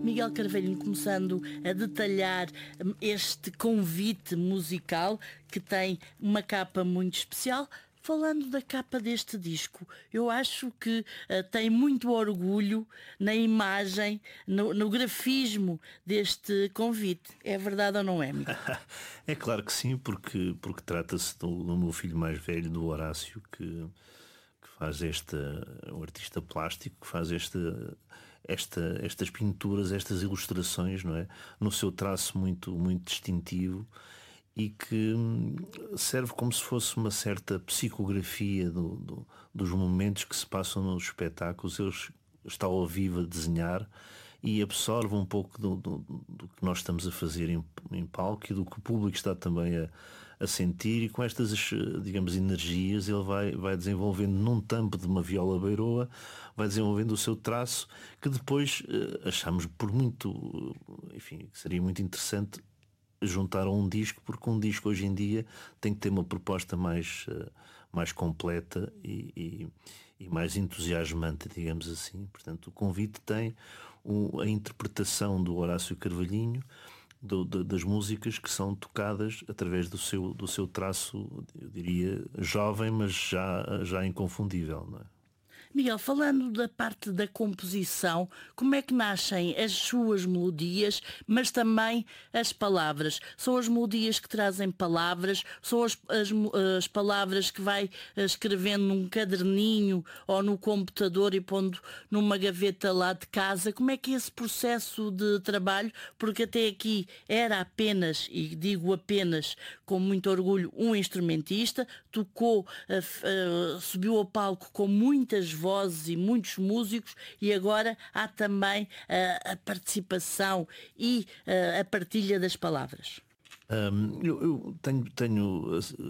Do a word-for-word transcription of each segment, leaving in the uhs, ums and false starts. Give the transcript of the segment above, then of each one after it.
Miguel Carvalhinho, começando a detalhar este convite musical que tem uma capa muito especial. Falando da capa deste disco, eu acho que uh, tem muito orgulho na imagem, no, no grafismo deste convite. É verdade ou não é, Miguel? É claro que sim, porque, porque trata-se do, do meu filho mais velho, do Horácio, que, que faz esta, um artista plástico, que faz esta, esta, estas pinturas, estas ilustrações, não é? No seu traço muito, muito distintivo, e que serve como se fosse uma certa psicografia do, do, dos momentos que se passam nos espetáculos. Ele está ao vivo a desenhar e absorve um pouco do, do, do que nós estamos a fazer em, em palco e do que o público está também a, a sentir, e com estas, digamos, energias ele vai, vai desenvolvendo num tampo de uma viola beiroa, vai desenvolvendo o seu traço, que depois achamos por muito, enfim, que seria muito interessante juntar a um disco, porque um disco hoje em dia tem que ter uma proposta mais, mais completa e, e, e mais entusiasmante, digamos assim. Portanto, o convite tem o, a interpretação do Horácio Carvalhinho, do, de, das músicas que são tocadas através do seu, do seu traço, eu diria, jovem, mas já, já inconfundível, não é? Miguel, falando da parte da composição, como é que nascem as suas melodias, mas também as palavras? São as melodias que trazem palavras? São as, as, as palavras que vai escrevendo num caderninho ou no computador e pondo numa gaveta lá de casa? Como é que é esse processo de trabalho? Porque até aqui era apenas, e digo apenas com muito orgulho, um instrumentista, tocou, uh, uh, subiu ao palco com muitas vozes e muitos músicos, e agora há também uh, a participação e uh, a partilha das palavras. Um, eu, eu tenho, tenho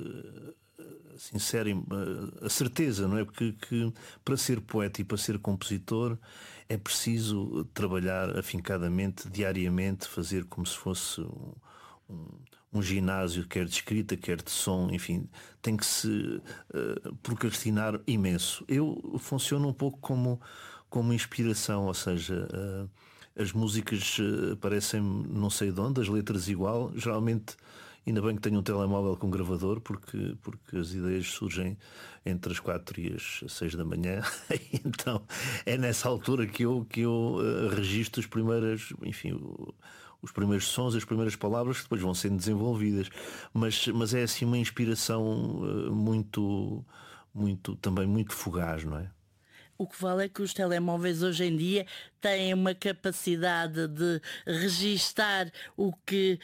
assim, sério, a certeza, não é? Porque que, para ser poeta e para ser compositor é preciso trabalhar afincadamente, diariamente, fazer como se fosse um, um, um ginásio, quer de escrita, quer de som, enfim, tem que se uh, procrastinar imenso. Eu funciono um pouco como, como inspiração, ou seja, uh, as músicas uh, aparecem não sei de onde, as letras igual, geralmente. Ainda bem que tenho um telemóvel com gravador, porque, porque as ideias surgem entre as quatro e as seis da manhã. Então é nessa altura que eu, que eu uh, registro as primeiras, enfim, o, os primeiros sons, as primeiras palavras que depois vão sendo desenvolvidas. Mas, mas é assim uma inspiração uh, muito, muito, também muito fugaz, não é? O que vale é que os telemóveis hoje em dia têm uma capacidade de registar o que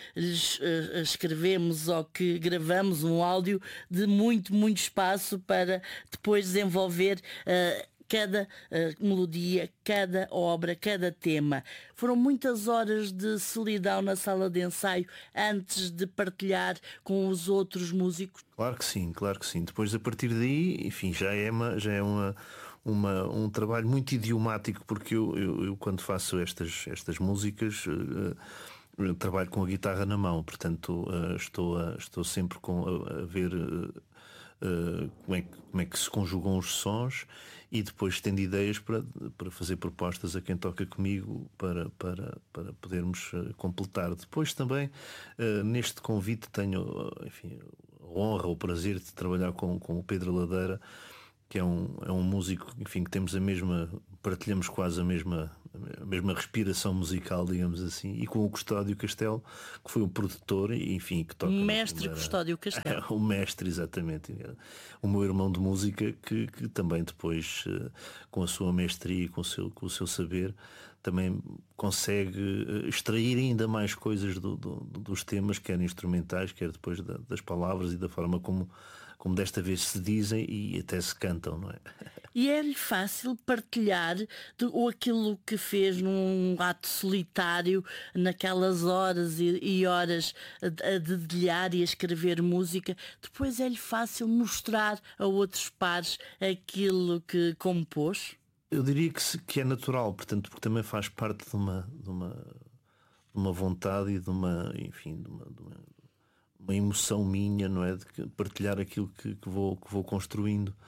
escrevemos ou que gravamos, um áudio de muito, muito espaço para depois desenvolver uh, cada uh, melodia, cada obra, cada tema. Foram muitas horas de solidão na sala de ensaio antes de partilhar com os outros músicos? Claro que sim, claro que sim. Depois, a partir daí, enfim, já é uma, já é uma, uma um trabalho muito idiomático, porque eu, eu, eu quando faço estas, estas músicas uh, uh, trabalho com a guitarra na mão, portanto uh, estou, a, estou sempre com, a, a ver uh, uh, como, é que, como é que se conjugam os sons, e depois tendo ideias para, para fazer propostas a quem toca comigo para, para, para podermos uh, completar. Depois também uh, neste convite tenho, uh, enfim, a honra, o prazer de trabalhar com, com o Pedro Ladeira, que é um, é um músico, enfim, que temos a mesma, partilhamos quase a mesma, a mesma respiração musical, digamos assim, e com o Custódio Castelo, que foi o produtor, e enfim, que toca... O mestre Custódio Castelo. O mestre, exatamente. O meu irmão de música, que, que também depois, com a sua mestria e com o seu, com o seu saber, também consegue extrair ainda mais coisas do, do, dos temas, quer instrumentais, quer depois da, das palavras e da forma como, como desta vez se dizem e até se cantam, não é? E é-lhe fácil partilhar de, ou aquilo que fez num ato solitário, naquelas horas e, e horas a, a dedilhar e a escrever música, depois é-lhe fácil mostrar a outros pares aquilo que compôs? Eu diria que, se, que é natural, portanto, porque também faz parte de uma, de uma, de uma vontade e de uma, enfim, de uma, de uma, uma emoção minha, não é? De partilhar aquilo que, que, vou, que vou construindo.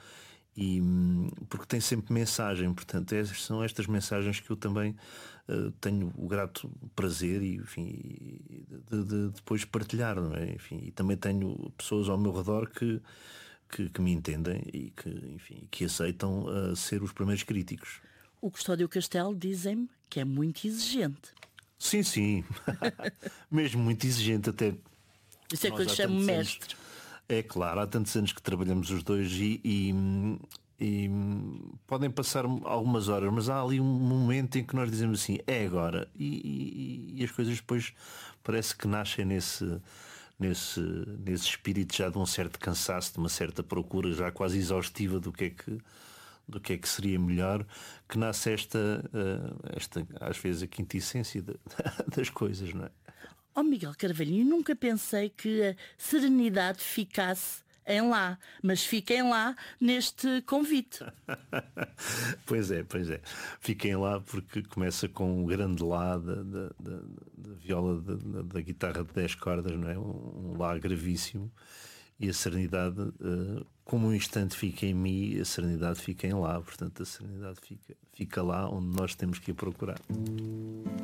e porque tem sempre mensagem, portanto é, são estas mensagens que eu também uh, tenho o grato prazer e enfim de, de depois partilhar, não é? Enfim, e também tenho pessoas ao meu redor que que, que me entendem e que enfim que aceitam uh, ser os primeiros críticos. O Custódio Castelo dizem-me que é muito exigente. Sim, sim. Mesmo muito exigente até. Isso é que eu lhe chamo mestre. Anos, é claro, há tantos anos que trabalhamos os dois e, e, e podem passar algumas horas, mas há ali um momento em que nós dizemos assim, é agora. E, e, e as coisas depois parece que nascem nesse, nesse, nesse espírito já de um certo cansaço, de uma certa procura já quase exaustiva do que é que do que é que seria melhor, que nasce esta, esta às vezes a quintessência das coisas, não é? Oh Miguel Carvalhinho, nunca pensei que a serenidade ficasse em lá, mas fiquem lá neste convite. Pois é, pois é. Fiquem lá porque começa com o grande lá da, da, da, da viola da, da guitarra de dez cordas, não é? Um, um lá gravíssimo. E a serenidade, como um instante fica em mim, a serenidade fica em lá. Portanto, a serenidade fica, fica lá onde nós temos que ir procurar.